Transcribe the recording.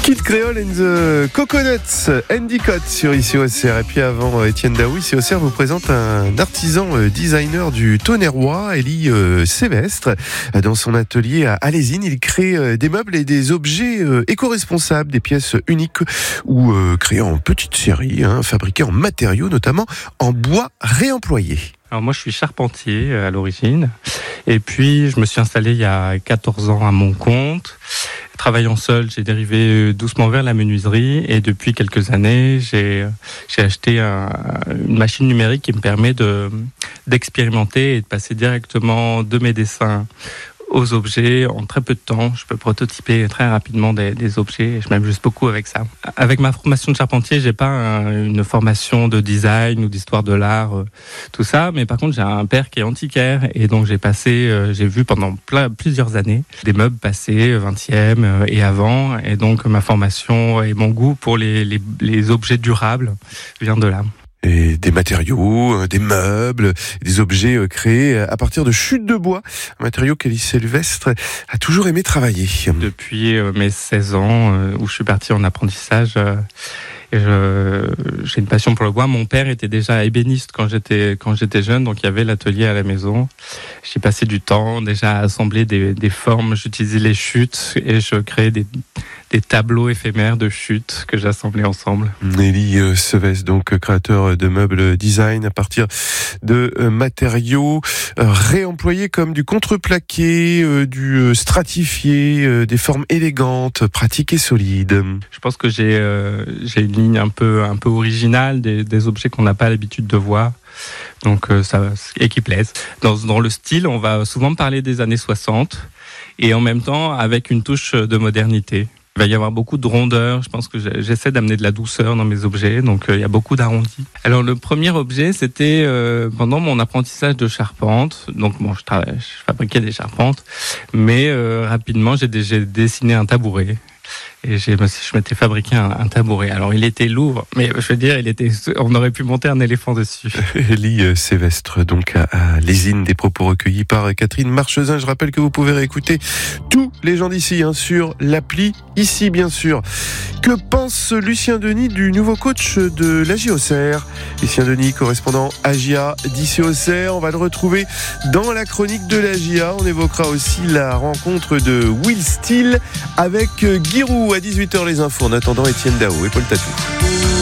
Kid Creole and the Coconuts, Endicott sur ici OCR. Et puis avant, Étienne Daou, ici OCR vous présente un artisan designer du Tonnerrois, Élie Sévestre. Dans son atelier à Lésine, il crée des meubles et des objets éco-responsables, des pièces uniques ou créées en petite série, fabriquées en matériaux, notamment en bois réemployé. Alors moi je suis charpentier à l'origine et puis je me suis installé il y a 14 ans à mon compte. Travaillant seul, j'ai dérivé doucement vers la menuiserie et depuis quelques années, j'ai acheté une machine numérique qui me permet d'expérimenter et de passer directement de mes dessins aux objets en très peu de temps. Je peux prototyper très rapidement des objets et je m'amuse beaucoup avec ça. Avec ma formation de charpentier, j'ai pas une formation de design ou d'histoire de l'art, tout ça, mais par contre j'ai un père qui est antiquaire et donc j'ai vu pendant plusieurs années des meubles passés 20e et avant, et donc ma formation et mon goût pour les objets durables vient de là. Et des matériaux, des meubles, des objets créés à partir de chutes de bois. Un matériau qu'Élie Sévestre a toujours aimé travailler. Depuis mes 16 ans où je suis parti en apprentissage, j'ai une passion pour le bois. Mon père était déjà ébéniste quand j'étais jeune, donc il y avait l'atelier à la maison. J'ai passé du temps déjà à assembler des formes. J'utilisais les chutes et je créais des tableaux éphémères de chutes que j'assemblais ensemble. Élie Sévestre, donc créateur de meubles design à partir de matériaux réemployés comme du contreplaqué, du stratifié, des formes élégantes, pratiques et solides. Je pense que j'ai une ligne un peu originale, des objets qu'on n'a pas l'habitude de voir. Donc et qui plaisent. Dans le style, on va souvent parler des années 60 et en même temps avec une touche de modernité. Il va y avoir beaucoup de rondeur. Je pense que j'essaie d'amener de la douceur dans mes objets, donc il y a beaucoup d'arrondis. Alors le premier objet, c'était pendant mon apprentissage de charpente. Donc bon, je fabriquais des charpentes, mais rapidement j'ai dessiné un tabouret. Et je m'étais fabriqué un tabouret. Alors il était lourd, mais je veux dire, on aurait pu monter un éléphant dessus. Élie Sévestre, donc à Lésine, des propos recueillis par Catherine Marchesin. Je rappelle que vous pouvez réécouter tous les gens d'ici sur l'appli ici, bien sûr. Que pense Lucien Denis du nouveau coach de l'AGI Auxerre? Lucien Denis, correspondant AGIA d'ici Auxerre. On va le retrouver dans la chronique de l'AGIA. On évoquera aussi la rencontre de Will Steele avec Giroud à 18h les infos. En attendant, Étienne Daou et Paul Tatou.